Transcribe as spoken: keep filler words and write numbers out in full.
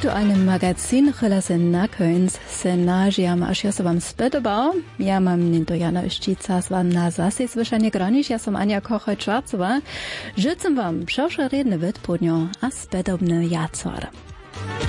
aktualnym Magazin relasen na końc se nažiam, až ja som vám spedobal. Ja mám to Jana Iščica s vám na zase slyšanie graniš. Ja som Ania Kochoj-Čvarcová. Žicem vám všauša redne vedpodňo a spedobne jacor.